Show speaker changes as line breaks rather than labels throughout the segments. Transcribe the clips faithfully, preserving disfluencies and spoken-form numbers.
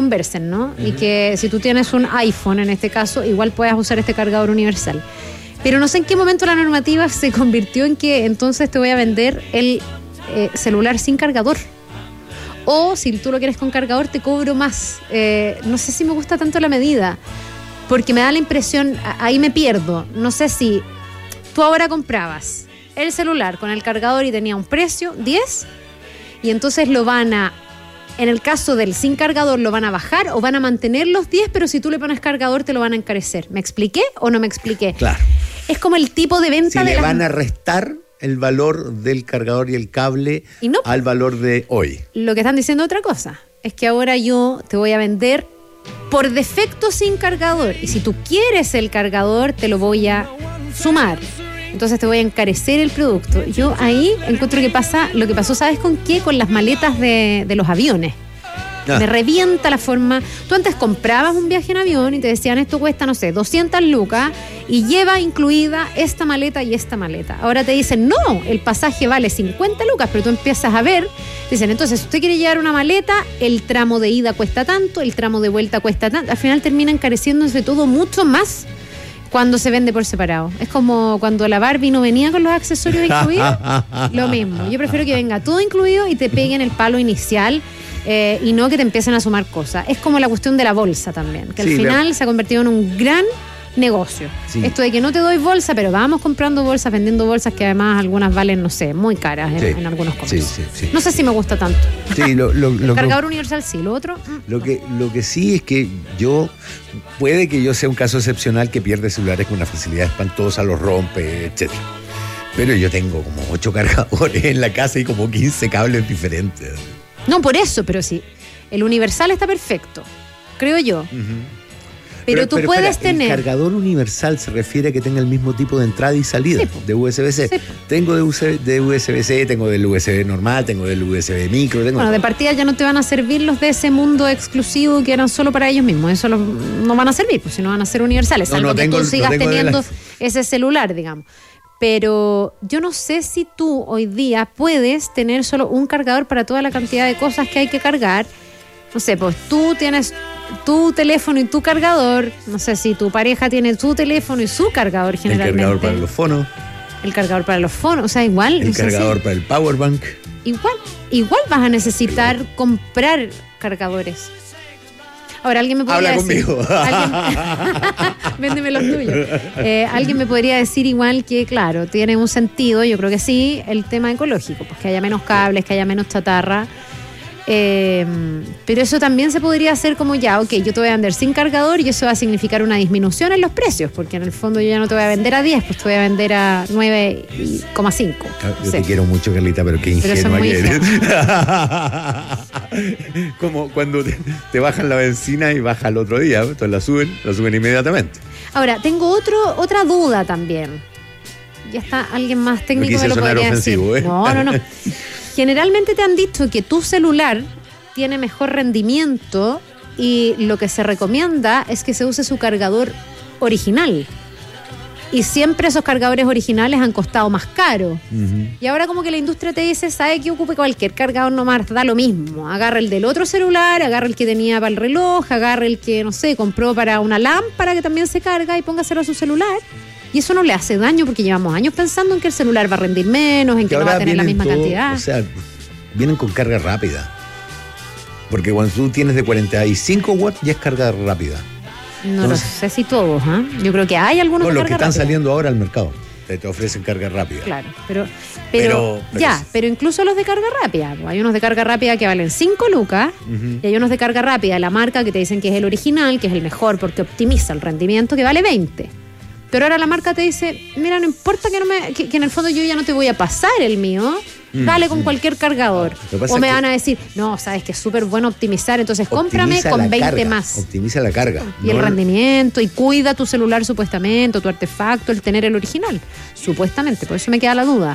conversen, ¿no?
Uh-huh.
Y que si tú tienes un iPhone, en este caso, igual puedas usar este cargador universal. Pero no sé en qué momento la normativa se convirtió en que entonces te voy a vender el eh, celular sin cargador. O si tú lo quieres con cargador, te cobro más. Eh, no sé si me gusta tanto la medida, porque me da la impresión, ahí me pierdo. No sé si tú ahora comprabas el celular con el cargador y tenía un precio, diez, y entonces lo van a, en el caso del sin cargador, lo van a bajar o van a mantener los diez, pero si tú le pones cargador te lo van a encarecer. ¿Me expliqué o no me expliqué?
Claro.
Es como el tipo de venta
si
de
le
las...
van a restar el valor del cargador y el cable
y no,
al valor de hoy.
Lo que están diciendo otra cosa es que ahora yo te voy a vender por defecto sin cargador, y si tú quieres el cargador te lo voy a sumar, entonces te voy a encarecer el producto. Yo ahí encuentro que pasa lo que pasó, ¿sabes con qué? Con las maletas de, de los aviones. Ah. Me revienta la forma. Tú antes comprabas un viaje en avión y te decían esto cuesta, no sé, doscientas lucas y lleva incluida esta maleta y esta maleta. Ahora te dicen, no, el pasaje vale cincuenta lucas, pero tú empiezas a ver, te dicen, entonces si usted quiere llevar una maleta, el tramo de ida cuesta tanto, el tramo de vuelta cuesta tanto. Al final termina encareciéndose todo mucho más cuando se vende por separado. Es como cuando la Barbie no venía con los accesorios incluidos. Lo mismo. Yo prefiero que venga todo incluido y te peguen el palo inicial. Eh, y no que te empiecen a sumar cosas. Es como la cuestión de la bolsa también, que sí, al final pero... se ha convertido en un gran negocio. Sí. Esto de que no te doy bolsa, pero vamos comprando bolsas, vendiendo bolsas que además algunas valen, no sé, muy caras en, sí. en algunos comercios. Sí, sí, sí. No sé si me gusta tanto.
Sí, lo, lo,
el
lo,
cargador
lo,
universal sí, lo otro...
Lo que, lo que sí es que yo, puede que yo sea un caso excepcional que pierde celulares con una facilidad espantosa, los rompe, etcétera. Pero yo tengo como ocho cargadores en la casa y como quince cables diferentes.
No, por eso, pero sí. El universal está perfecto, creo yo. Uh-huh. Pero, pero tú pero, puedes espera, tener...
El cargador universal se refiere a que tenga el mismo tipo de entrada y salida, sí, de U S B C. Sí. Tengo de U S B, de U S B C, tengo del U S B normal, tengo del U S B micro. Tengo
bueno, de partida ya no te van a servir los de ese mundo exclusivo que eran solo para ellos mismos. Eso los, no van a servir, pues si no van a ser universales.
No,
salvo
no
que
tengo,
tú sigas
no
teniendo
la...
ese celular, digamos. Pero yo no sé si tú hoy día puedes tener solo un cargador para toda la cantidad de cosas que hay que cargar. No sé, pues tú tienes tu teléfono y tu cargador. No sé si tu pareja tiene tu teléfono y su cargador generalmente.
El cargador para los fonos.
El cargador para los fonos, o sea, igual.
El
no
cargador
sé si,
para el power bank.
Igual, igual vas a necesitar claro. comprar cargadores. Ahora, alguien me podría
Habla
decir...
conmigo.
¿alguien, véndeme los tuyos. Eh, alguien me podría decir igual que, claro, tiene un sentido, yo creo que sí, el tema ecológico, pues que haya menos cables, que haya menos chatarra. Eh, pero eso también se podría hacer como ya, ok, yo te voy a vender sin cargador y eso va a significar una disminución en los precios, porque en el fondo yo ya no te voy a vender a diez, pues te voy a vender a nueve coma cinco.
Yo sí. te quiero mucho, Carlita, pero qué ingenua
pero
que eres. Como cuando te, te bajan la benzina y baja el otro día, entonces la suben, la suben inmediatamente.
Ahora, tengo otro, otra duda también. Ya está alguien más técnico
no
me lo podría
ofensivo,
decir.
¿eh?
No, no, no. Generalmente te han dicho que tu celular tiene mejor rendimiento y lo que se recomienda es que se use su cargador original. Y siempre esos cargadores originales han costado más caro. Uh-huh. Y ahora como que la industria te dice, sabe que ocupe cualquier cargador nomás, da lo mismo. Agarra el del otro celular, agarra el que tenía para el reloj, agarra el que, no sé, compró para una lámpara que también se carga y póngaselo a su celular. Y eso no le hace daño porque llevamos años pensando en que el celular va a rendir menos, en que, que no va a tener la misma todo, cantidad.
O sea, vienen con carga rápida. Porque cuando tú tienes de cuarenta y cinco watts ya es carga rápida.
No Entonces, lo sé si todos, ¿eh? Yo creo que hay algunos
no,
de
los
carga
que están
rápida.
saliendo ahora al mercado. Te, te ofrecen carga rápida.
Claro, pero, pero,
pero, pero
ya,
es...
pero incluso los de carga rápida. Hay unos de carga rápida que valen cinco lucas uh-huh. y hay unos de carga rápida de la marca que te dicen que es el original, que es el mejor porque optimiza el rendimiento, que vale veinte. Pero ahora la marca te dice, mira, no importa que no me que, que en el fondo yo ya no te voy a pasar el mío, mm, vale con mm. cualquier cargador. O me van a decir, no, sabes que es súper bueno optimizar, entonces cómprame con veinte
carga,
más.
Optimiza la carga.
Y no el rendimiento, y cuida tu celular supuestamente, tu artefacto, el tener el original. Supuestamente, por eso me queda la duda.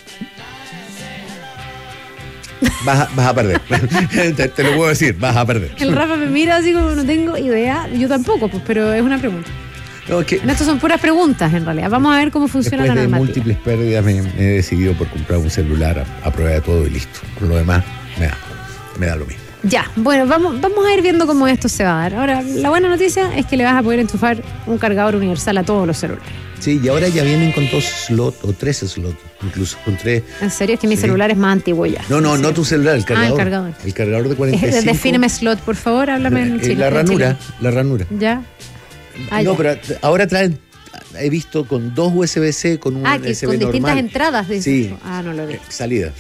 Vas a, vas a perder. te, te lo puedo decir, vas a perder.
El Rafa me mira así como no tengo idea, yo tampoco, pues, pero es una pregunta.
No, es que
Estas son puras preguntas, en realidad. Vamos a ver cómo funciona la normativa.
Después de múltiples pérdidas me, me he decidido por comprar un celular a, a prueba de todo y listo. Por lo demás, me da, me da lo mismo.
Ya, bueno, vamos, vamos a ir viendo cómo esto se va a dar. Ahora, la buena noticia es que le vas a poder enchufar un cargador universal a todos los celulares.
Sí, y ahora ya vienen con dos slots o tres slots, incluso con tres.
¿En serio? Es que mi
sí.
celular es más antiguo ya.
No, no, no tu celular, el cargador.
Ah, el cargador.
El cargador de cuarenta y cinco.
Defíneme slot, por favor, háblame en chile.
La ranura, la ranura.
Ya.
Ah, no, ya. Pero ahora traen, he visto con dos U S B-C, con un
ah,
U S B
con
normal.
distintas entradas. De
sí.
Ah, no lo vi.
Salida.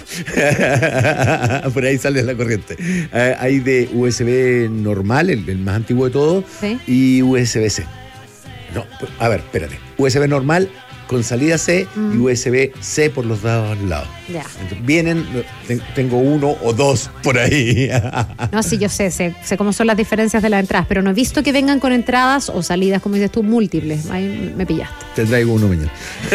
Por ahí sale la corriente. Uh, hay de U S B normal, el, el más antiguo de todo, ¿sí? Y U S B-C. No, a ver, espérate. U S B normal con salida C mm. y U S B-C por los dos lados.
Ya.
Entonces, vienen, tengo uno o dos por ahí.
No, sí, yo sé, sé, sé cómo son las diferencias de las entradas, pero no he visto que vengan con entradas o salidas, como dices tú, múltiples. Ahí me pillaste.
Te traigo uno mañana.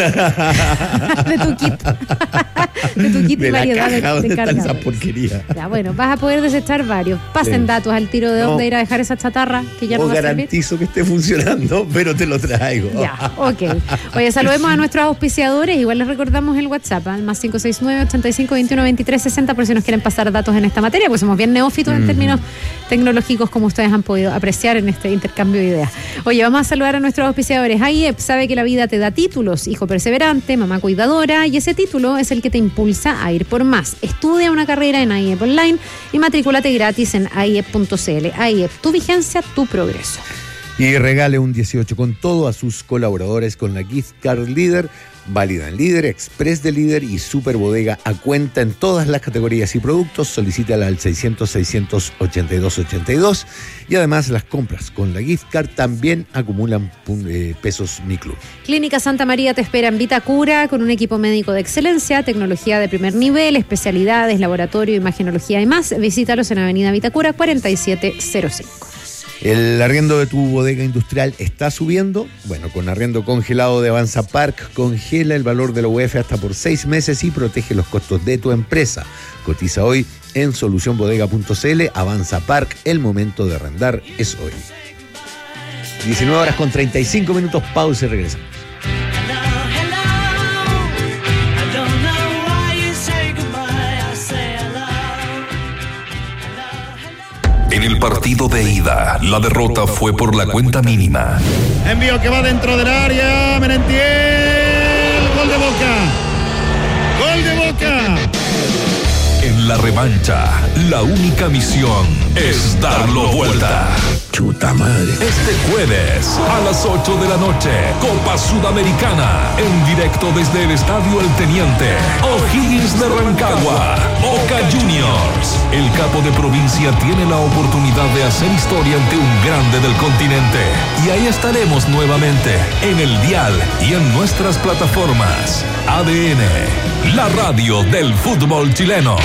De tu kit. De tu kit
de
y variedad
de,
de cargadores.
Esa porquería.
Ya, bueno, vas a poder desechar varios. Pasen sí. datos al tiro de no. dónde ir a dejar esa chatarra que ya no va a servir.
Garantizo que esté funcionando, pero te lo traigo.
Ya, ok. Oye, saludemos a nuestros auspiciadores. Igual les recordamos el WhatsApp, ¿eh? Más cinco seis nueve, ochenta y cinco, veintiuno, veintitrés, sesenta, por si nos quieren pasar datos en esta materia, porque somos bien neófitos mm. en términos tecnológicos, como ustedes han podido apreciar en este intercambio de ideas. Oye, vamos a saludar a nuestros auspiciadores. A I E P sabe que la vida te da títulos, hijo perseverante, mamá cuidadora, y ese título es el que te impulsa a ir por más. Estudia una carrera en A I E P Online y matrículate gratis en A I E P punto C L. A I E P, tu vigencia, tu progreso.
Y regale un dieciocho con todo a sus colaboradores con la Gift Card Líder, válida en Líder, Express de Líder y Super Bodega a cuenta en todas las categorías y productos. Solicítala al seiscientos, seiscientos ochenta y dos, ochenta y dos. Y además las compras con la Gift Card también acumulan eh, pesos Mi Club.
Clínica Santa María te espera en Vitacura con un equipo médico de excelencia, tecnología de primer nivel, especialidades, laboratorio, imagenología y más. Visítalos en Avenida Vitacura cuarenta y siete cero cinco.
¿El arriendo de tu bodega industrial está subiendo? Bueno, con arriendo congelado de Avanza Park, congela el valor de la U E F hasta por seis meses y protege los costos de tu empresa. Cotiza hoy en solución bodega punto C L. Avanza Park, el momento de arrendar es hoy. diecinueve horas con treinta y cinco minutos, pausa y regresamos.
En el partido de ida, la derrota fue por la cuenta mínima.
Envío que va dentro del área, Merentiel, gol de Boca. Gol de Boca.
En la revancha, la única misión es darlo vuelta.
Chuta madre.
Este jueves a las ocho de la noche, Copa Sudamericana, en directo desde el Estadio El Teniente, O'Higgins de Rancagua, Boca Juniors. El capo de provincia tiene la oportunidad de hacer historia ante un grande del continente. Y ahí estaremos nuevamente, en el dial y en nuestras plataformas. A D N, la radio del fútbol chileno.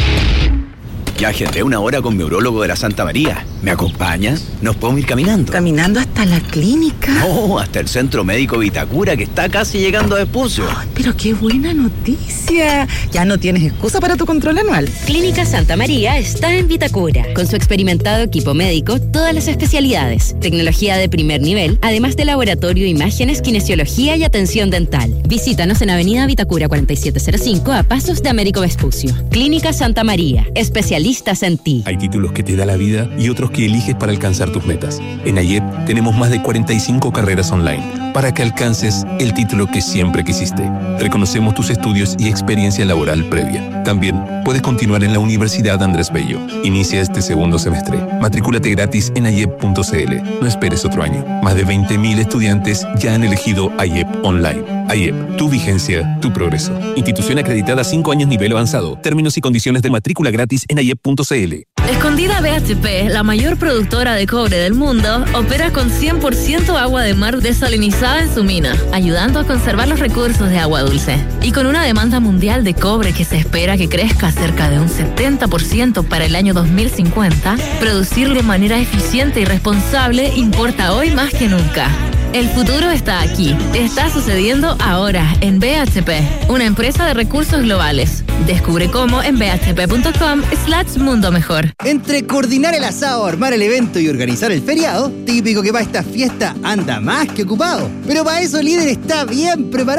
Ya agendé una hora con mi urólogo de la Santa María. ¿Me acompañas? ¿Nos podemos ir caminando?
¿Caminando hasta la clínica?
No, hasta el Centro Médico Vitacura, que está casi llegando a Vespucio.
Oh, pero qué buena noticia. Ya no tienes excusa para tu control anual.
Clínica Santa María está en Vitacura. Con su experimentado equipo médico, todas las especialidades, tecnología de primer nivel, además de laboratorio, imágenes, kinesiología y atención dental. Visítanos en Avenida Vitacura cuarenta y siete cero cinco, a pasos de Américo Vespucio. Clínica Santa María, especialistas en ti.
Hay títulos que te da la vida y otros que eliges para alcanzar tus metas. En A I E P tenemos más de cuarenta y cinco carreras online para que alcances el título que siempre quisiste. Reconocemos tus estudios y experiencia laboral previa. También puedes continuar en la Universidad Andrés Bello. Inicia este segundo semestre. Matrículate gratis en A I E P punto C L. No esperes otro año. Más de veinte mil estudiantes ya han elegido A I E P Online. A I E P, tu vigencia, tu progreso. Institución acreditada cinco años nivel avanzado. Términos y condiciones de matrícula gratis en A I E P punto C L.
Escondida B H P, la mayor productora de cobre del mundo, opera con cien por ciento agua de mar desalinizada en su mina, ayudando a conservar los recursos de agua dulce. Y con una demanda mundial de cobre que se espera que crezca cerca de un setenta por ciento para el año dos mil cincuenta, producir de manera eficiente y responsable importa hoy más que nunca. El futuro está aquí. Está sucediendo ahora en B H P, una empresa de recursos globales. Descubre cómo en bhp.com slash mundo mejor.
Entre coordinar el asado, armar el evento y organizar el feriado, típico que para esta fiesta anda más que ocupado. Pero para eso Líder está bien preparado.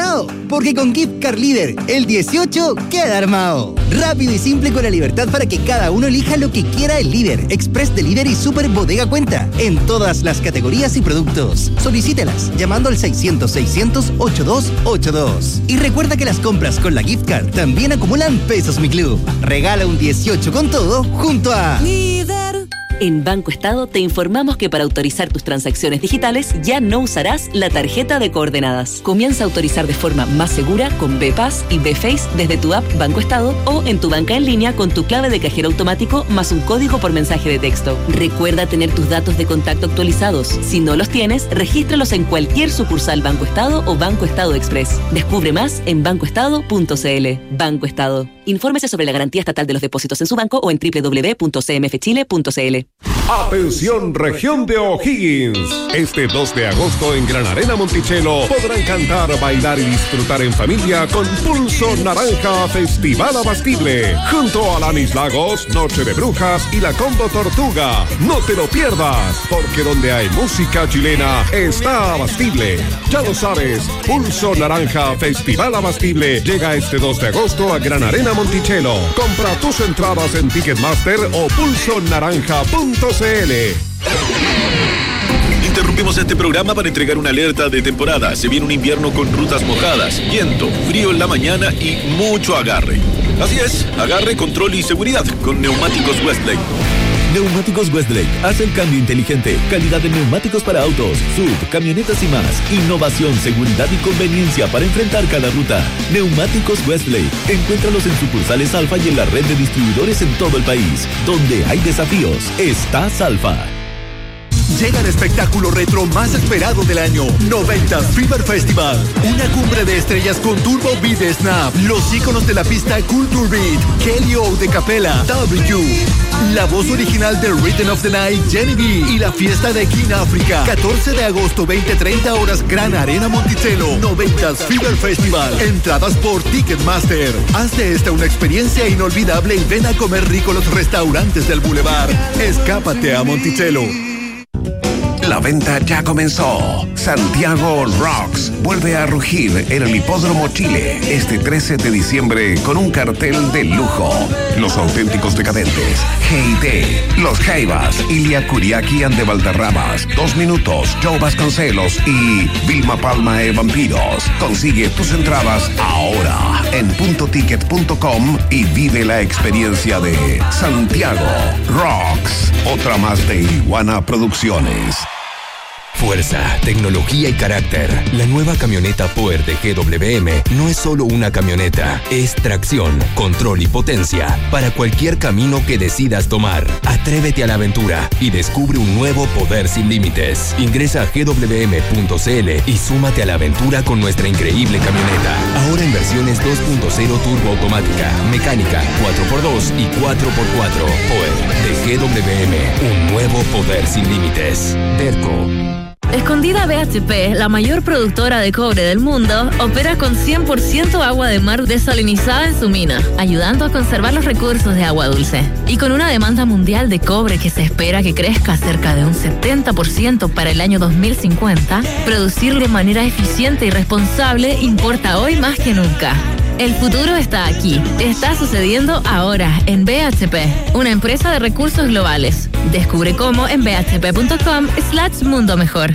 porque con Gift Card Líder, el dieciocho queda armado. Rápido y simple con la libertad para que cada uno elija lo que quiera el Líder, Express Delivery y Super Bodega Cuenta, en todas las categorías y productos. Solicítelas llamando al seiscientos, seiscientos, ochenta y dos ochenta y dos. Y recuerda que las compras con la Gift Card también acumulan pesos Mi Club. Regala un dieciocho con todo junto a
Líder. En Banco Estado te informamos que para autorizar tus transacciones digitales ya no usarás la tarjeta de coordenadas. Comienza a autorizar de forma más segura con B-Pass y B-Face desde tu app Banco Estado o en tu banca en línea con tu clave de cajero automático más un código por mensaje de texto. Recuerda tener tus datos de contacto actualizados. Si no los tienes, regístralos en cualquier sucursal Banco Estado o Banco Estado Express. Descubre más en banco estado punto c l. Banco Estado. Infórmese sobre la garantía estatal de los depósitos en su banco o en doble u doble u doble u punto c m f chile punto c l.
Atención, región de O'Higgins. Este dos de agosto en Gran Arena Monticello podrán cantar, bailar y disfrutar en familia con Pulso Naranja Festival Abastible. Junto a Lanis Lagos, Noche de Brujas y la Combo Tortuga. No te lo pierdas, porque donde hay música chilena está Abastible. Ya lo sabes, Pulso Naranja Festival Abastible llega este dos de agosto a Gran Arena Monticello. Compra tus entradas en Ticketmaster o pulso naranja punto c l.
Interrumpimos este programa para entregar una alerta de temporada. Se viene un invierno con rutas mojadas, viento, frío en la mañana y mucho agarre. Así es, agarre, control y seguridad con Neumáticos Westlake.
Neumáticos Westlake hace el cambio inteligente. Calidad de neumáticos para autos, sub, camionetas y más. Innovación, seguridad y conveniencia para enfrentar cada ruta. Neumáticos Westlake. Encuéntralos en sucursales Alfa y en la red de distribuidores en todo el país. Donde hay desafíos, está Alfa.
Llega el espectáculo retro más esperado del año, noventas Fever Festival. Una cumbre de estrellas con Turbo Beat de Snap, los íconos de la pista Culture Beat, Kelly O de Capella, W, la voz original de Rhythm of the Night, Jenny B, y la fiesta de King Africa. catorce de agosto, veinte treinta horas, Gran Arena Monticello, noventas Fever Festival. Entradas por Ticketmaster. Haz de esta una experiencia inolvidable y ven a comer rico los restaurantes del Boulevard. Escápate a Monticello.
La venta ya comenzó. Santiago Rocks vuelve a rugir en el Hipódromo Chile este trece de diciembre con un cartel de lujo. Los auténticos decadentes, G I T, Los Jaivas, Ilia Kuriaki and de Valderramas, Dos Minutos, Joe Vasconcelos y Vilma Palma e Vampiros. Consigue tus entradas ahora en punto ticket punto com y vive la experiencia de Santiago Rocks. Otra más de Iguana Producciones.
Fuerza, tecnología y carácter. La nueva camioneta Power de G W M no es solo una camioneta, es tracción, control y potencia para cualquier camino que decidas tomar. Atrévete a la aventura y descubre un nuevo poder sin límites. Ingresa a g w m punto c l y súmate a la aventura con nuestra increíble camioneta. Ahora en versiones dos punto cero turbo automática, mecánica, cuatro por dos y cuatro por cuatro. Power de G W M, un nuevo poder sin límites. Derco.
Escondida B H P, la mayor productora de cobre del mundo, opera con cien por ciento agua de mar desalinizada en su mina, ayudando a conservar los recursos de agua dulce. Y con una demanda mundial de cobre que se espera que crezca cerca de un setenta por ciento para el año dos mil cincuenta, producir de manera eficiente y responsable importa hoy más que nunca. El futuro está aquí. Está sucediendo ahora en B H P, una empresa de recursos globales. Descubre cómo en b h p punto com slash mundo mejor.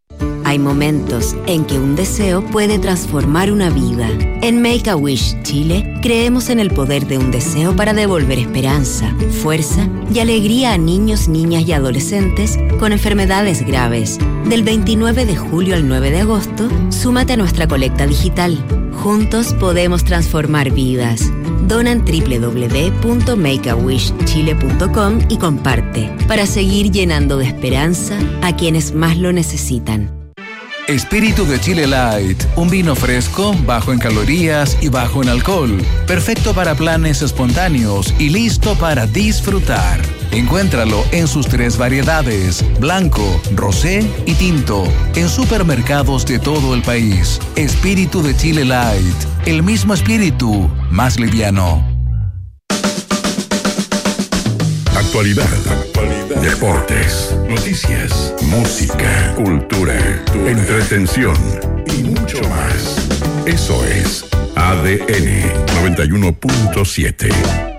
Hay momentos en que un deseo puede transformar una vida. En Make-A-Wish Chile, creemos en el poder de un deseo para devolver esperanza, fuerza y alegría a niños, niñas y adolescentes con enfermedades graves. Del veintinueve de julio al nueve de agosto, súmate a nuestra colecta digital. Juntos podemos transformar vidas. Dona en doble u doble u doble u punto make a wish chile punto com y comparte para seguir llenando de esperanza a quienes más lo necesitan.
Espíritu de Chile Light, un vino fresco, bajo en calorías y bajo en alcohol, perfecto para planes espontáneos y listo para disfrutar. Encuéntralo en sus tres variedades, blanco, rosé y tinto, en supermercados de todo el país. Espíritu de Chile Light, el mismo espíritu, más liviano.
Actualidad, actualidad, deportes, noticias, música, cultura, entretención y mucho más.
Eso es A D N noventa y uno punto siete.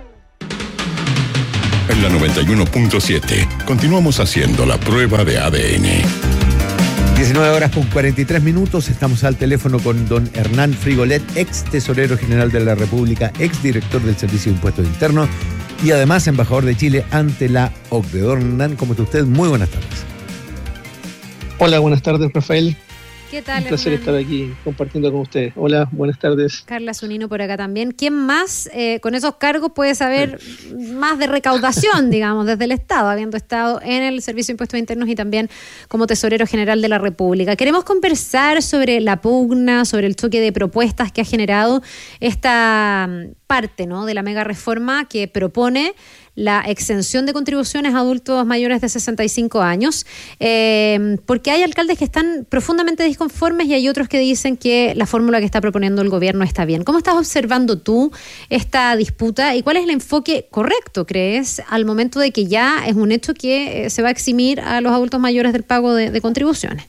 En la noventa y uno punto siete continuamos haciendo la prueba de A D N.
diecinueve horas con cuarenta y tres minutos, estamos al teléfono con don Hernán Frigolet, ex tesorero general de la República, ex director del Servicio de Impuestos Internos y además embajador de Chile ante la O C D E. Don Hernán, ¿cómo está usted? Muy buenas tardes.
Hola, buenas tardes, Rafael.
¿Qué tal,
Un placer
Hernán?
estar aquí compartiendo con ustedes. Hola, buenas tardes.
Carla Zunino por acá también. ¿Quién más eh, con esos cargos puede saber más de recaudación, digamos, desde el Estado, habiendo estado en el Servicio de Impuestos Internos y también como tesorero general de la República? Queremos conversar sobre la pugna, sobre el choque de propuestas que ha generado esta parte, ¿no?, de la mega reforma que propone la exención de contribuciones a adultos mayores de sesenta y cinco años, eh, porque hay alcaldes que están profundamente disconformes y hay otros que dicen que la fórmula que está proponiendo el gobierno está bien. ¿Cómo estás observando tú esta disputa y cuál es el enfoque correcto, crees, al momento de que ya es un hecho que eh, se va a eximir a los adultos mayores del pago de, de contribuciones?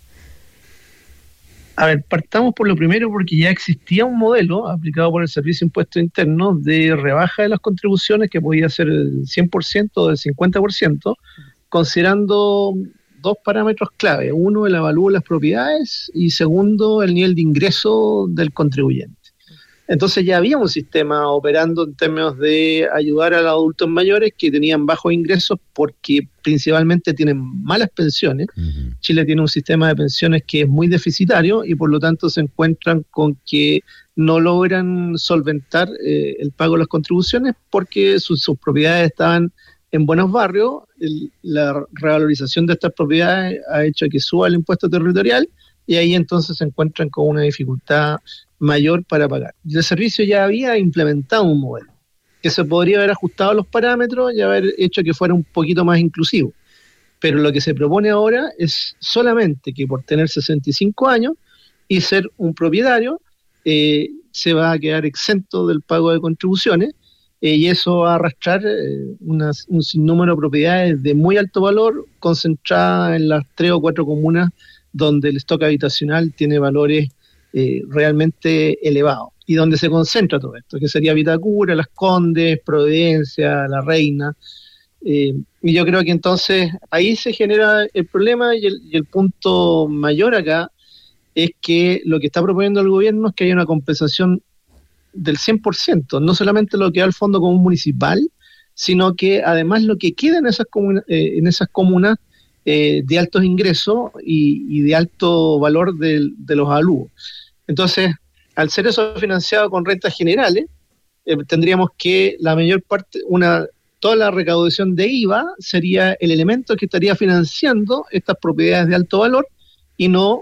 A ver, partamos por lo primero porque ya existía un modelo aplicado por el Servicio de Impuestos Internos de rebaja de las contribuciones que podía ser el cien por ciento o del cincuenta por ciento, considerando dos parámetros clave. Uno, el avalúo de las propiedades y segundo, el nivel de ingreso del contribuyente. Entonces ya había un sistema operando en términos de ayudar a los adultos mayores que tenían bajos ingresos porque principalmente tienen malas pensiones. Uh-huh. Chile tiene un sistema de pensiones que es muy deficitario y por lo tanto se encuentran con que no logran solventar eh, el pago de las contribuciones porque sus, sus propiedades estaban en buenos barrios. El, la revalorización de estas propiedades ha hecho que suba el impuesto territorial y ahí entonces se encuentran con una dificultad mayor para pagar. Y el servicio ya había implementado un modelo que se podría haber ajustado a los parámetros y haber hecho que fuera un poquito más inclusivo. Pero lo que se propone ahora es solamente que por tener sesenta y cinco años y ser un propietario, eh, se va a quedar exento del pago de contribuciones eh, y eso va a arrastrar eh, una, un sinnúmero de propiedades de muy alto valor concentradas en las tres o cuatro comunas donde el stock habitacional tiene valores eh, realmente elevados y donde se concentra todo esto, que sería Vitacura, Las Condes, Providencia, La Reina. Eh, y yo creo que entonces ahí se genera el problema y el, y el punto mayor acá es que lo que está proponiendo el gobierno es que haya una compensación del cien por ciento, no solamente lo que da el Fondo Común Municipal, sino que además lo que queda en esas comunas, eh, en esas comunas eh, de altos ingresos y, y de alto valor de, de los avalúos. Entonces, al ser eso financiado con rentas generales, eh, tendríamos que la mayor parte, una toda la recaudación de I V A sería el elemento que estaría financiando estas propiedades de alto valor y no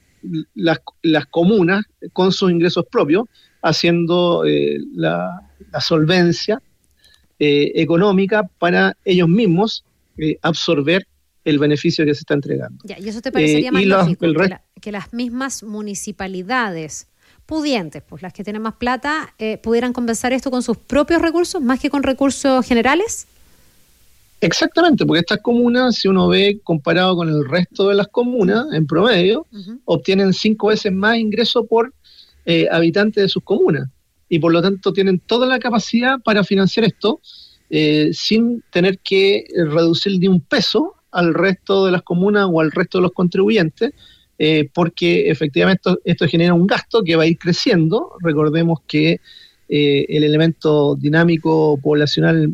las, las comunas con sus ingresos propios, haciendo eh, la, la solvencia eh, económica para ellos mismos eh, absorber el beneficio que se está entregando.
Ya, ¿y eso te parecería eh, más lógico?
Los,
que, la, que las mismas municipalidades pudientes, pues las que tienen más plata, eh, pudieran compensar esto con sus propios recursos más que con recursos generales?
Exactamente, porque estas comunas, si uno ve comparado con el resto de las comunas, en promedio, uh-huh. obtienen cinco veces más ingreso por eh, habitante de sus comunas y por lo tanto tienen toda la capacidad para financiar esto eh, sin tener que reducir ni un peso al resto de las comunas o al resto de los contribuyentes, eh, porque efectivamente esto, esto genera un gasto que va a ir creciendo. Recordemos que eh, el elemento dinámico poblacional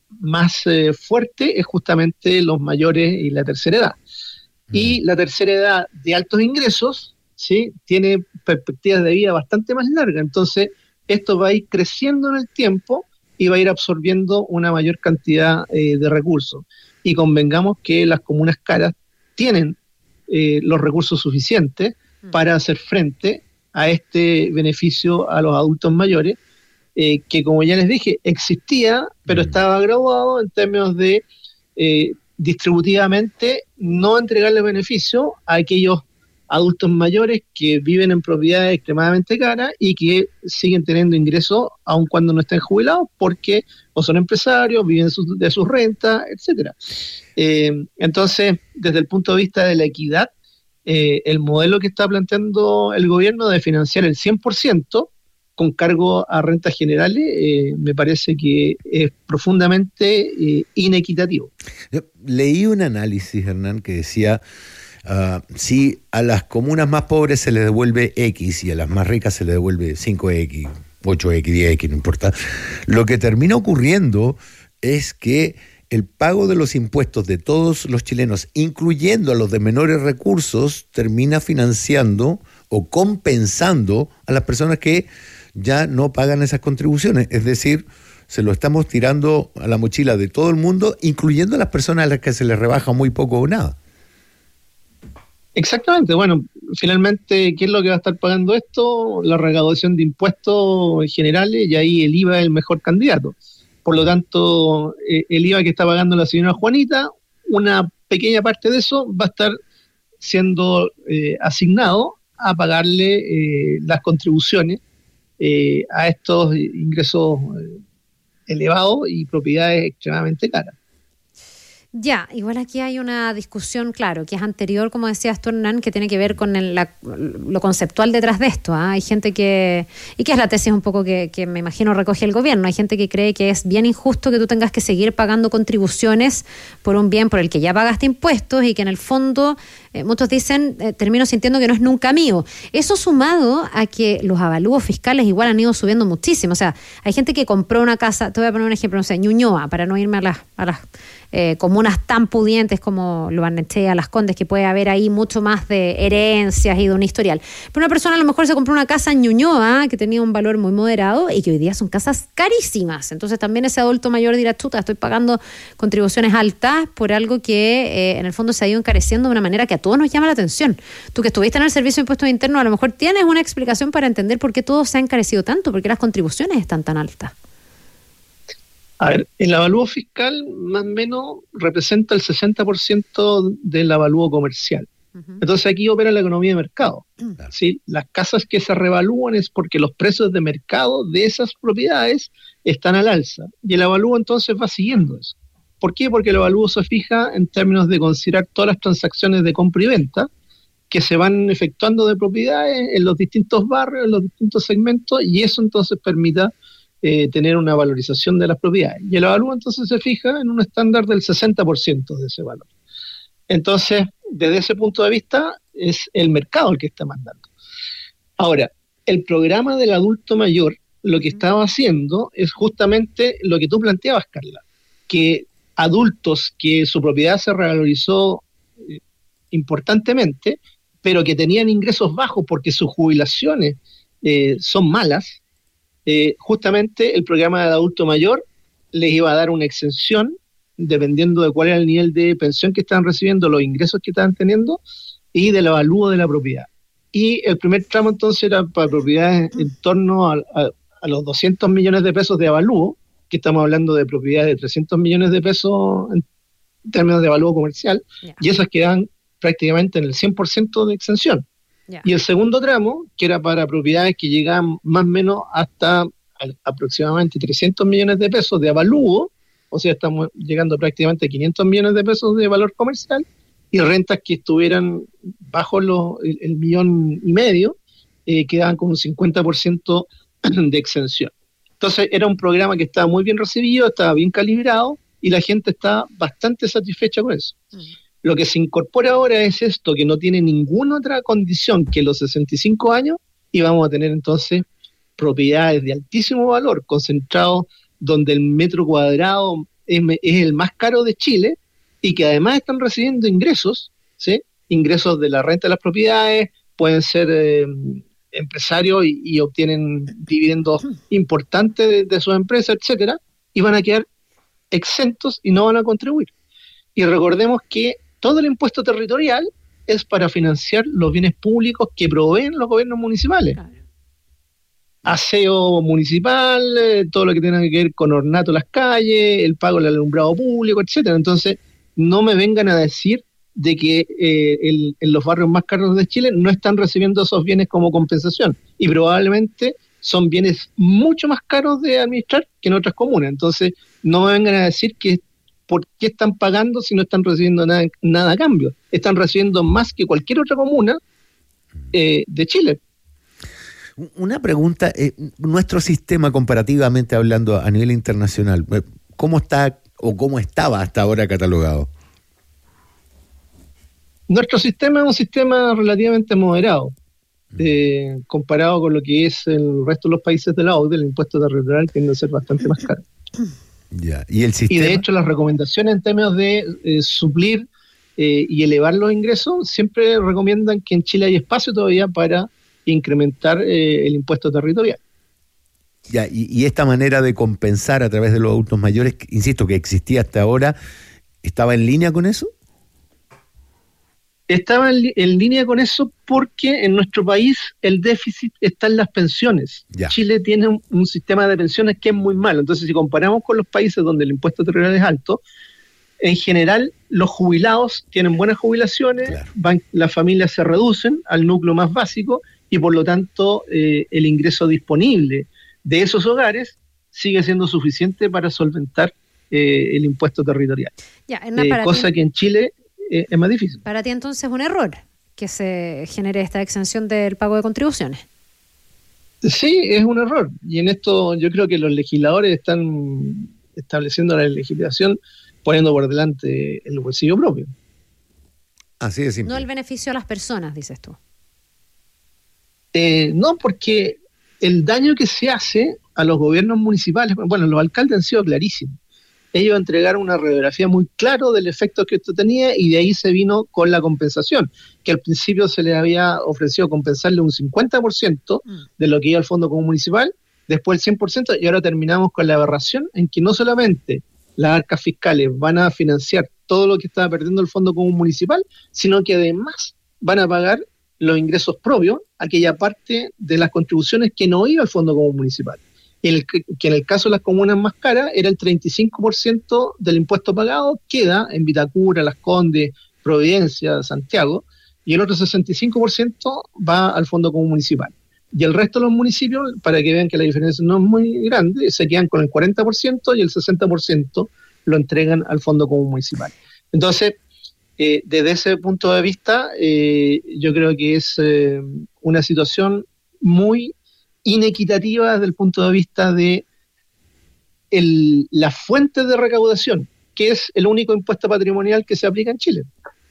más eh, fuerte es justamente los mayores y la tercera edad. Mm. Y la tercera edad de altos ingresos, ¿sí?, tiene perspectivas de vida bastante más largas. Entonces, esto va a ir creciendo en el tiempo y va a ir absorbiendo una mayor cantidad eh, de recursos. Y convengamos que las comunas caras tienen eh, los recursos suficientes mm. para hacer frente a este beneficio a los adultos mayores, eh, que como ya les dije, existía, pero mm. estaba graduado en términos de eh, distributivamente no entregarle beneficio a aquellos adultos mayores que viven en propiedades extremadamente caras y que siguen teniendo ingresos aun cuando no estén jubilados porque o son empresarios, viven su, de sus rentas, etcétera. Eh, entonces, desde el punto de vista de la equidad, eh, el modelo que está planteando el gobierno de financiar el cien por ciento con cargo a rentas generales, eh, me parece que es profundamente eh, inequitativo.
Yo leí un análisis, Hernán, que decía, uh, si a las comunas más pobres se les devuelve X y a las más ricas se les devuelve cinco equis, ocho equis, diez equis, no importa, lo que termina ocurriendo es que el pago de los impuestos de todos los chilenos, incluyendo a los de menores recursos, termina financiando o compensando a las personas que ya no pagan esas contribuciones. Es decir, se lo estamos tirando a la mochila de todo el mundo, incluyendo a las personas a las que se les rebaja muy poco o nada.
Exactamente. Bueno, finalmente, ¿qué es lo que va a estar pagando esto? La recaudación de impuestos generales, y ahí el I V A es el mejor candidato. Por lo tanto, eh, el I V A que está pagando la señora Juanita, una pequeña parte de eso va a estar siendo eh, asignado a pagarle eh, las contribuciones eh, a estos ingresos eh, elevados y propiedades extremadamente caras.
Ya, igual aquí hay una discusión, claro, que es anterior, como decías tú, Hernán, que tiene que ver con el, la, lo conceptual detrás de esto. ¿eh? Hay gente que, y que es la tesis un poco que, que me imagino recoge el gobierno, hay gente que cree que es bien injusto que tú tengas que seguir pagando contribuciones por un bien por el que ya pagaste impuestos y que en el fondo, eh, muchos dicen, eh, termino sintiendo que no es nunca mío. Eso sumado a que los avalúos fiscales igual han ido subiendo muchísimo. O sea, hay gente que compró una casa, te voy a poner un ejemplo, no sé, Ñuñoa, para no irme a las... A las Eh, comunas tan pudientes como Lo Barnechea, Las Condes, que puede haber ahí mucho más de herencias y de un historial. Pero una persona a lo mejor se compró una casa en Ñuñoa que tenía un valor muy moderado y que hoy día son casas carísimas. Entonces también ese adulto mayor dirá, chuta, estoy pagando contribuciones altas por algo que eh, en el fondo se ha ido encareciendo de una manera que a todos nos llama la atención. Tú que estuviste en el Servicio de Impuestos Internos, a lo mejor tienes una explicación para entender por qué todo se ha encarecido tanto, por qué las contribuciones están tan altas.
A ver, el avalúo fiscal más o menos representa el sesenta por ciento del avalúo comercial. Uh-huh. Entonces aquí opera la economía de mercado. Uh-huh. ¿Sí? Las casas que se revalúan es porque los precios de mercado de esas propiedades están al alza. Y el avalúo entonces va siguiendo eso. ¿Por qué? Porque el avalúo se fija en términos de considerar todas las transacciones de compra y venta que se van efectuando de propiedades en los distintos barrios, en los distintos segmentos, y eso entonces permita Eh, tener una valorización de las propiedades. Y el avalúo entonces se fija en un estándar del sesenta por ciento de ese valor. Entonces, desde ese punto de vista, es el mercado el que está mandando. Ahora, el programa del adulto mayor lo que estaba haciendo es justamente lo que tú planteabas, Carla, que adultos que su propiedad se revalorizó eh, importantemente, pero que tenían ingresos bajos porque sus jubilaciones eh, son malas, Eh, justamente el programa del adulto mayor les iba a dar una exención dependiendo de cuál era el nivel de pensión que estaban recibiendo, los ingresos que estaban teniendo y del avalúo de la propiedad. Y el primer tramo entonces era para propiedades en torno a, a, a los doscientos millones de pesos de avalúo, que estamos hablando de propiedades de trescientos millones de pesos en términos de avalúo comercial, yeah. Y esas quedan prácticamente en el cien por ciento de exención. Yeah. Y el segundo tramo, que era para propiedades que llegaban más o menos hasta aproximadamente trescientos millones de pesos de avalúo, o sea, estamos llegando prácticamente a quinientos millones de pesos de valor comercial, y rentas que estuvieran bajo los, el, el millón y medio, eh, quedaban con un cincuenta por ciento de exención. Entonces era un programa que estaba muy bien recibido, estaba bien calibrado, y la gente está bastante satisfecha con eso. Mm. Lo que se incorpora ahora es esto, que no tiene ninguna otra condición que los sesenta y cinco años, y vamos a tener entonces propiedades de altísimo valor, concentrados donde el metro cuadrado es, es el más caro de Chile, y que además están recibiendo ingresos, ¿sí? Ingresos de la renta de las propiedades, pueden ser eh, empresarios y, y obtienen dividendos importantes de, de sus empresas, etcétera, y van a quedar exentos y no van a contribuir. Y recordemos que todo el impuesto territorial es para financiar los bienes públicos que proveen los gobiernos municipales. Claro. Aseo municipal, eh, todo lo que tenga que ver con ornato de las calles, el pago del alumbrado público, etcétera. Entonces, no me vengan a decir de que eh, el, en los barrios más caros de Chile no están recibiendo esos bienes como compensación. Y probablemente son bienes mucho más caros de administrar que en otras comunas. Entonces, no me vengan a decir que ¿por qué están pagando si no están recibiendo nada, nada a cambio? Están recibiendo más que cualquier otra comuna eh, de Chile.
Una pregunta, eh, nuestro sistema comparativamente hablando a nivel internacional, ¿cómo está o cómo estaba hasta ahora catalogado?
Nuestro sistema es un sistema relativamente moderado, eh, comparado con lo que es el resto de los países de la O C D E. El impuesto territorial tiende a ser bastante más caro.
Ya. ¿Y el sistema?
Y de hecho las recomendaciones en términos de eh, suplir eh, y elevar los ingresos siempre recomiendan que en Chile hay espacio todavía para incrementar eh, el impuesto territorial.
Ya, y, y esta manera de compensar a través de los adultos mayores, insisto, que existía hasta ahora, ¿estaba en línea con eso?
Estaba en, en línea con eso porque en nuestro país el déficit está en las pensiones. Ya. Chile tiene un, un sistema de pensiones que es muy malo. Entonces, si comparamos con los países donde el impuesto territorial es alto, en general los jubilados tienen buenas jubilaciones, claro. van, las familias se reducen al núcleo más básico y por lo tanto eh, el ingreso disponible de esos hogares sigue siendo suficiente para solventar eh, el impuesto territorial.
Ya, Hernán,
eh,
para
cosa
ti,
que en Chile eh, es más difícil.
Para ti entonces es un error que se genere esta exención del pago de contribuciones.
Sí, es un error. Y en esto yo creo que los legisladores están estableciendo la legislación poniendo por delante el bolsillo propio.
Así es simple.
No el beneficio a las personas, dices tú.
Eh, no, porque el daño que se hace a los gobiernos municipales, bueno, los alcaldes han sido clarísimos. Ellos entregaron una radiografía muy clara del efecto que esto tenía y de ahí se vino con la compensación, que al principio se les había ofrecido compensarle un cincuenta por ciento de lo que iba al Fondo Común Municipal, después el cien por ciento, y ahora terminamos con la aberración en que no solamente las arcas fiscales van a financiar todo lo que estaba perdiendo el Fondo Común Municipal, sino que además van a pagar los ingresos propios, aquella parte de las contribuciones que no iba al Fondo Común Municipal. El, que en el caso de las comunas más caras era el treinta y cinco por ciento del impuesto pagado, queda en Vitacura, Las Condes, Providencia, Santiago, y el otro sesenta y cinco por ciento va al Fondo Común Municipal. Y el resto de los municipios, para que vean que la diferencia no es muy grande, se quedan con el cuarenta por ciento y el sesenta por ciento lo entregan al Fondo Común Municipal. Entonces, eh, desde ese punto de vista, eh, yo creo que es eh, una situación muy inequitativa desde el punto de vista de el, la fuente de recaudación, que es el único impuesto patrimonial que se aplica en Chile.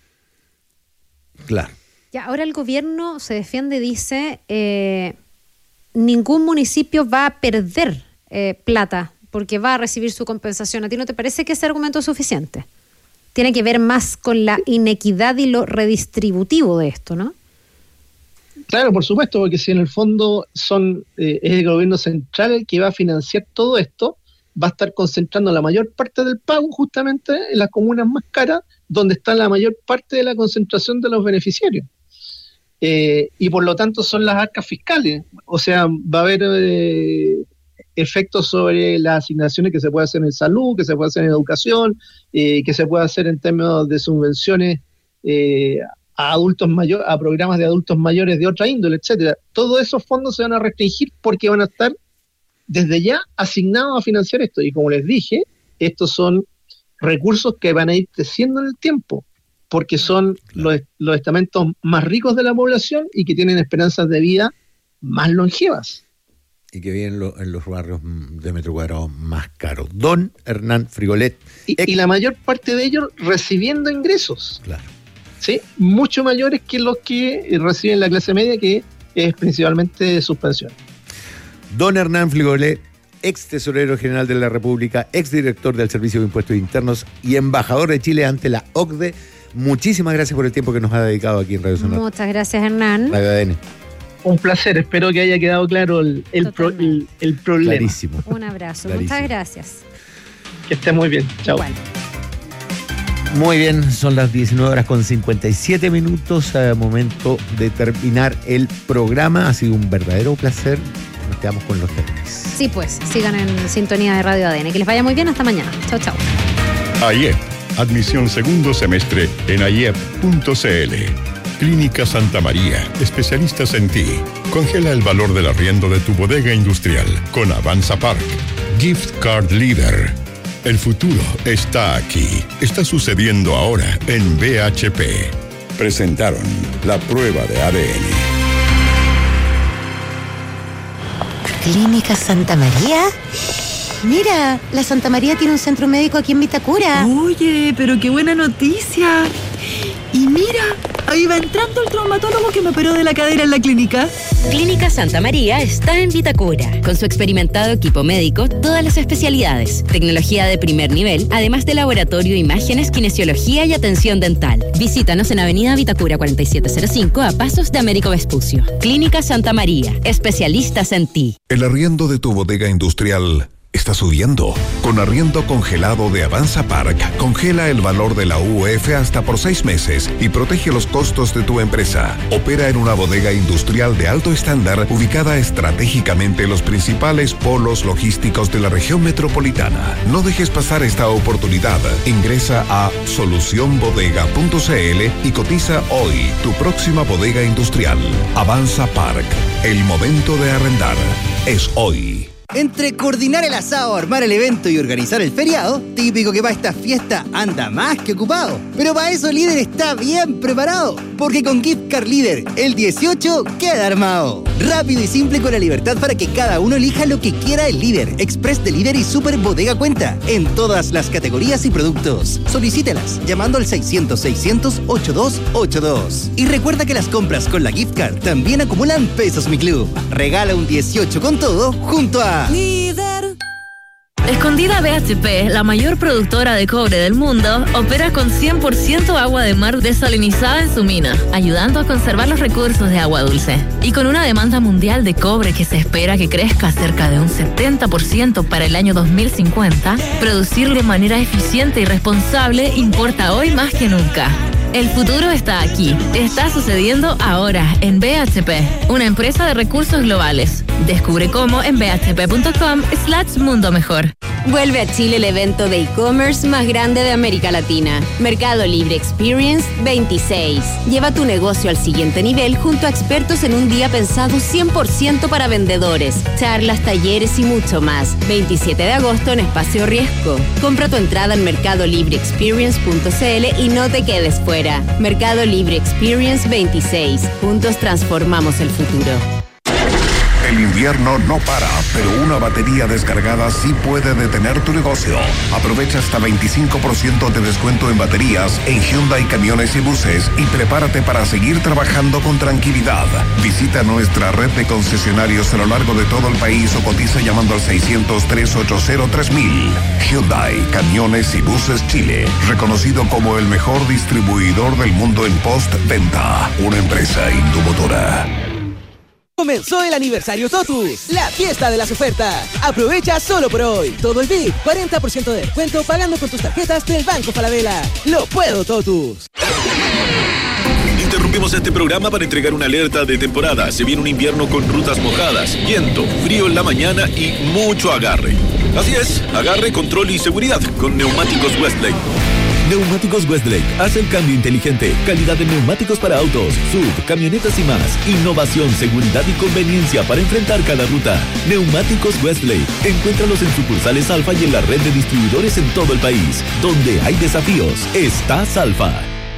Claro.
Ya, ahora el gobierno se defiende, dice, eh, ningún municipio va a perder eh, plata porque va a recibir su compensación. ¿A ti no te parece que ese argumento es suficiente? Tiene que ver más con la inequidad y lo redistributivo de esto, ¿no?
Claro, por supuesto, porque si en el fondo son eh, es el gobierno central el que va a financiar todo esto, va a estar concentrando la mayor parte del pago justamente en las comunas más caras, donde está la mayor parte de la concentración de los beneficiarios. Eh, y por lo tanto son las arcas fiscales. O sea, va a haber eh, efectos sobre las asignaciones que se puede hacer en salud, que se puede hacer en educación, eh, que se puede hacer en términos de subvenciones eh, a adultos mayores, a programas de adultos mayores de otra índole, etcétera. Todos esos fondos se van a restringir porque van a estar desde ya asignados a financiar esto. Y como les dije, estos son recursos que van a ir creciendo en el tiempo, porque son los, los estamentos más ricos de la población y que tienen esperanzas de vida más longevas.
Y que viven lo, en los barrios de metro cuadrado más caros. Don Hernán Frigolet.
Y, ex- y la mayor parte de ellos recibiendo ingresos.
Claro.
¿Sí? Mucho mayores que los que reciben la clase media, que es principalmente suspensión.
Don Hernán Frigolet, ex tesorero general de la República, ex director del Servicio de Impuestos Internos y embajador de Chile ante la O C D E. Muchísimas gracias por el tiempo que nos ha dedicado aquí en Radio Sonora.
Muchas gracias, Hernán.
Radio A D N.
Un placer, espero que haya quedado claro el, el, pro, el, el problema.
Clarísimo.
Un abrazo,
Clarísimo.
Muchas gracias.
Que esté muy bien, chao.
Igual.
Muy bien, son las diecinueve horas con cincuenta y siete minutos, eh, momento de terminar el programa. Ha sido un verdadero placer. Nos quedamos con los temas.
Sí, pues, sigan en sintonía de Radio A D N. Que les vaya muy bien, hasta mañana. Chao, chao.
A I E P, admisión segundo semestre en a i e p punto c l. Clínica Santa María, especialistas en ti. Congela el valor del arriendo de tu bodega industrial con Avanza Park. Gift Card Leader. El futuro está aquí. Está sucediendo ahora en B H P. Presentaron la prueba de A D N.
¿Clínica Santa María? Mira, la Santa María tiene un centro médico aquí en Vitacura.
Oye, pero qué buena noticia. Y mira, ahí va entrando el traumatólogo que me operó de la cadera en la clínica.
Clínica Santa María está en Vitacura. Con su experimentado equipo médico, todas las especialidades, tecnología de primer nivel, además de laboratorio, imágenes, kinesiología y atención dental. Visítanos en Avenida Vitacura cuarenta y siete cero cinco a pasos de Américo Vespucio. Clínica Santa María, especialistas en ti.
El arriendo de tu bodega industrial está subiendo. Con arriendo congelado de Avanza Park, congela el valor de la U F hasta por seis meses y protege los costos de tu empresa. Opera en una bodega industrial de alto estándar ubicada estratégicamente en los principales polos logísticos de la región metropolitana. No dejes pasar esta oportunidad. Ingresa a solución bodega punto c l y cotiza hoy tu próxima bodega industrial. Avanza Park. El momento de arrendar es hoy.
Entre coordinar el asado, armar el evento y organizar el feriado, típico que para esta fiesta anda más que ocupado. Pero para eso Líder está bien preparado, porque con Gift Card Líder, el dieciocho queda armado. Rápido y simple con la libertad para que cada uno elija lo que quiera el Líder, Express Delivery y Super Bodega Cuenta, en todas las categorías y productos. Solicítelas llamando al seiscientos seiscientos ochenta y dos ochenta y dos. Y recuerda que las compras con la Gift Card también acumulan pesos Mi Club. Regala un dieciocho con todo junto a
Líder. Escondida B H P, la mayor productora de cobre del mundo, opera con cien por ciento agua de mar desalinizada en su mina, ayudando a conservar los recursos de agua dulce. Y con una demanda mundial de cobre que se espera que crezca cerca de un setenta por ciento para el año dos mil cincuenta, producir de manera eficiente y responsable importa hoy más que nunca. El futuro está aquí. Está sucediendo ahora en B H P, una empresa de recursos globales. Descubre cómo en bhp.com slash mundo mejor.
Vuelve a Chile el evento de e-commerce más grande de América Latina. Mercado Libre Experience veintiséis. Lleva tu negocio al siguiente nivel junto a expertos en un día pensado cien por ciento para vendedores, charlas, talleres y mucho más. veintisiete de agosto en Espacio Riesgo. Compra tu entrada en mercado libre experience punto c l y no te quedes fuera. Mercado Libre Experience veintiséis. Juntos transformamos el futuro.
El invierno no para, pero una batería descargada sí puede detener tu negocio. Aprovecha hasta veinticinco por ciento de descuento en baterías en Hyundai Camiones y Buses y prepárate para seguir trabajando con tranquilidad. Visita nuestra red de concesionarios a lo largo de todo el país o cotiza llamando al seiscientos, trescientos ochenta tres mil. Hyundai Camiones y Buses Chile, reconocido como el mejor distribuidor del mundo en postventa. Una empresa Indumotora.
Comenzó el aniversario Totus, la fiesta de las ofertas. Aprovecha solo por hoy. Todo el V I P, cuarenta por ciento de descuento pagando con tus tarjetas del Banco Falabella. ¡Lo puedo, Totus!
Interrumpimos este programa para entregar una alerta de temporada. Se viene un invierno con rutas mojadas, viento, frío en la mañana y mucho agarre. Así es, agarre, control y seguridad con Neumáticos Westlake.
Neumáticos Westlake hace el cambio inteligente. Calidad de neumáticos para autos, sub, camionetas y más. Innovación, seguridad y conveniencia para enfrentar cada ruta. Neumáticos Westlake. Encuéntralos en sucursales Alfa y en la red de distribuidores en todo el país. Donde hay desafíos, está Alfa.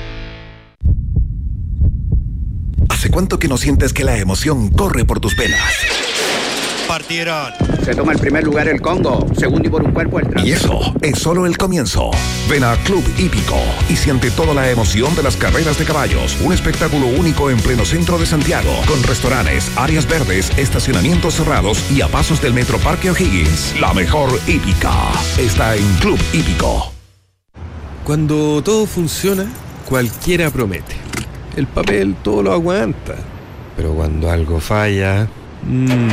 ¿Hace cuánto que no sientes que la emoción corre por tus venas?
Partieron. Se toma el primer lugar el Congo, segundo y por un cuerpo el Trans.
Y eso es solo el comienzo. Ven a Club Hípico y siente toda la emoción de las carreras de caballos. Un espectáculo único en pleno centro de Santiago, con restaurantes, áreas verdes, estacionamientos cerrados y a pasos del Metro Parque O'Higgins. La mejor hípica está en Club Hípico.
Cuando todo funciona, cualquiera promete. El papel todo lo aguanta. Pero cuando algo falla... Mmm,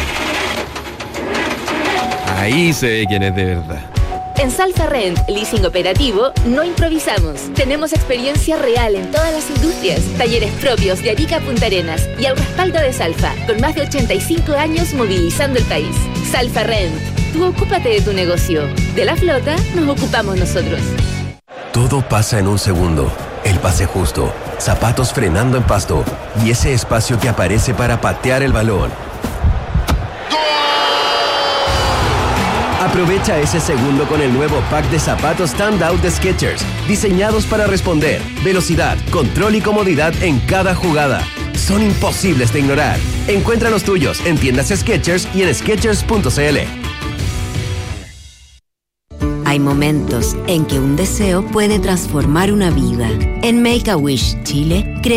ahí se ve quién es de verdad.
En Salfa Rent, leasing operativo, no improvisamos. Tenemos experiencia real en todas las industrias, talleres propios de Arica a Punta Arenas y al respaldo de Salfa, con más de ochenta y cinco años movilizando el país. Salfa Rent, tú ocúpate de tu negocio. De la flota nos ocupamos nosotros.
Todo pasa en un segundo. El pase justo, zapatos frenando en pasto y ese espacio que aparece para patear el balón. Aprovecha ese segundo con el nuevo pack de zapatos Standout de Skechers, diseñados para responder, velocidad, control y comodidad en cada jugada. Son imposibles de ignorar. Encuentra los tuyos en tiendas Skechers y en skechers punto c l.
Hay momentos en que un deseo puede transformar una vida. En Make-A-Wish Chile,